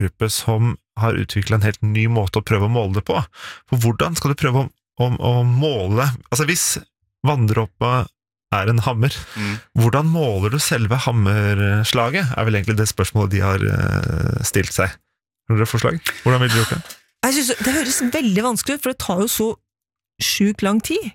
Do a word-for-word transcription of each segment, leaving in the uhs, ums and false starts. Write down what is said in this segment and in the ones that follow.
forskergruppe som har utviklet en helt ny måte å prøve å måle det på. For hvordan skal du prøve å, å, å måle, altså hvis vanndråpa er en hammer, mm. hvordan måler du selve hammerslaget, er vel egentlig det spørsmålet de har uh, stilt seg. Har dere forslag? Hvordan vil du gjøre det? Jeg synes det høres veldig vanskelig ut, for det tar jo så sjukt lang tid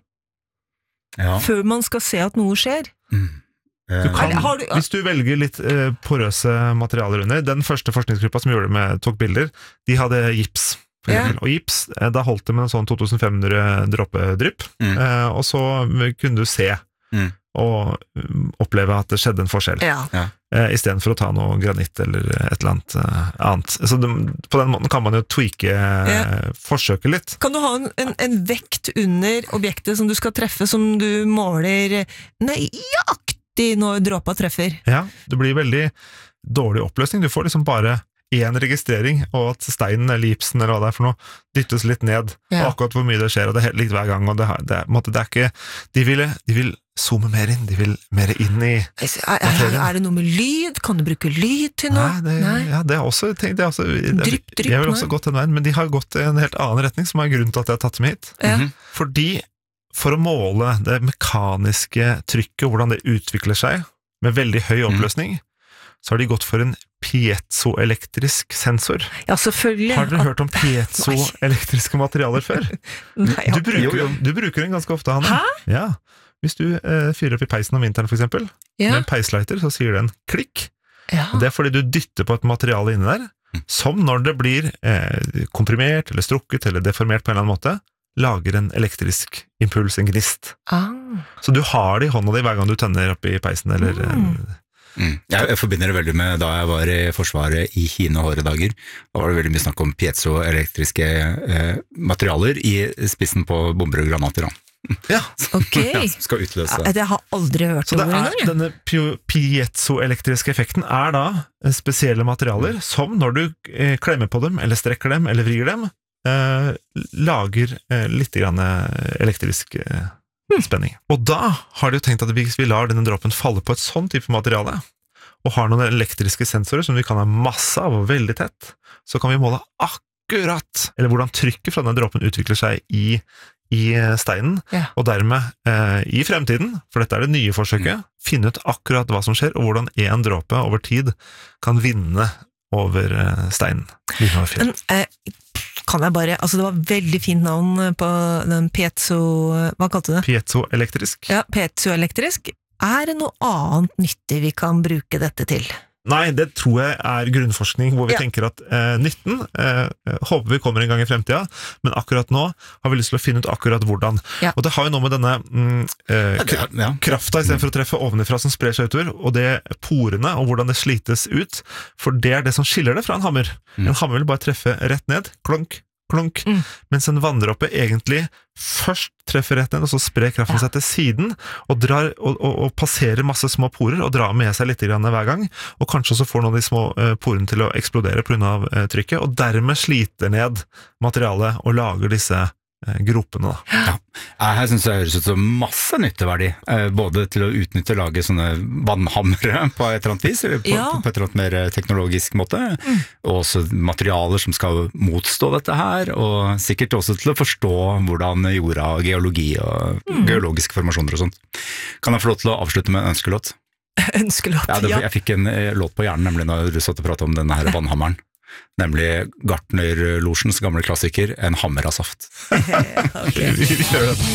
ja. Før man skal se at noe skjer. Mm. Du kan, du, hvis du velger litt eh, porøse materialer under, den første forskningsgruppa som gjorde det med, tok bilder, de hadde gips. Ja. Og gips, eh, da holdt det med en sånn to tusen fem hundre droppedrypp, mm. eh, og så kunne du se mm. og um, oppleve at det skjedde en forskjell. Ja. Ja. Eh, I stedet for å ta noe granitt eller et eller annet uh, annet. Så det, på den måten kan man jo tweake ja. forsøket litt. Kan du ha en, en, en vekt under objektet som du skal treffe, som du måler nøyaktig når dråpa treffer? Ja, det blir veldig dårlig oppløsning. Du får liksom bare en registrering, og at steinen eller gipsen eller hva det er for noe dyttes litt ned, ja. Og akkurat hvor mye det skjer, og det er helt likt hver gang, og det, det, måte, det er ikke, de vil, de vil zoome mer inn, de vil mer inn i materien. Er det noe med lyd? Kan du bruke lyd til noe? Nei, det, Nei. Ja, det er også, tenk, det er også det, drypp, drypp, jeg vil også gått den veien, men de har gått i en helt annen retning, som er grunnen til at jeg har tatt dem hit. Ja. Mm-hmm. Fordi for å måle det mekaniske trykket, hvordan det utvikler seg, med veldig høy oppløsning, mm. så har de gått for en piezoelektrisk sensor. Ja, selvfølgelig. Har dere hørt om piezoelektriske materialer før? Nei, du, bruker, du bruker den ganske ofte, Hanne. Hæ? Ja. Hvis du eh, fyrer opp i peisen om vinteren, for eksempel, ja. Med en peislighter, så sier den klikk. Ja. Og det er fordi du dytter på et materiale inne der, som når det blir eh, komprimert, eller strukket, eller deformert på en eller annen måte, lager en elektrisk impuls, en gnist. Ah. Så du har det i hånda di hver gang du tenner opp i peisen, eller... Mm. Mm. Jeg, jeg forbinder det veldig med da jeg var i Forsvaret i hine og hårde dager. Da var det veldig mye snakk om piezoelektriske eh, materialer i spissen på bomber og granater. Ja, ok. Ja, skal utløse. Ja, det har jeg aldri hørt så om. Det er, denne piezoelektriske effekten er da spesielle materialer som når du eh, klemmer på dem, eller strekker dem, eller vrir dem, Eh, lager eh, litt grann elektrisk eh, spenning. Og da har de jo tenkt at hvis vi lar denne dråpen falle på et sånn type materiale, og har noen elektriske sensorer som vi kan ha masse av og veldig tett, så kan vi måle akkurat, eller hvordan trykket fra denne dråpen utvikler seg i, i steinen, ja. Og dermed eh, i fremtiden, for dette er det nye forsøket, mm. finne ut akkurat hva som skjer, og hvordan en dråpe over tid kan vinne over eh, steinen. Men, eh, kan jeg bare, altså det var veldig fint navn på den piezo, hva kalte du det? Piezoelektrisk. Ja, piezoelektrisk. Er det noe annet nyttig vi kan bruke dette til? Nei, det tror jeg er grunnforskning, hvor vi ja. tenker at eh, nytten eh, håper vi kommer en gang i fremtida, men akkurat nå har vi lyst til å finne ut akkurat hvordan. Ja. Og det har jo noe med denne mm, eh, k- ja. krafta i stedet for å treffe ovenifra som sprer seg utover, og det porene, og hvordan det slites ut, for det er det som skiller det fra en hammer. Mm. En hammer vil bare treffe rett ned, klonk, klonk, mm. mens en vanndråpe egentlig først treffer rett ned, og så sprer kraften ja. seg til siden, og, drar, og, og, og passerer masse små porer, og drar med seg litt grann hver gang, og kanskje også får noen av de små uh, porene til å eksplodere på grunn av uh, trykket, og dermed sliter ned materialet, og lager disse uh, gropene. Da. Ja. Jeg synes det høres ut som masse nytteverdi, uh, både til å utnytte og lage sånne vannhammere på et eller annet vis, på, ja. på et eller annet mer teknologisk måte, mm. og også materialer som skal motstå dette her, og sikkert også til å forstå hvordan jorda, geologi og mm. geologiske formasjoner og sånt. Kan jeg få lov til å avslutte med en ønskelåt? Ønskelåt, ja. Det, ja. Jeg fikk en låt på hjernen, nemlig når du satt og pratet om denne her vannhammeren. Nemlig Gartner Lorsens gamle klassiker, En hammer av saft. Okay. Vi gjør det.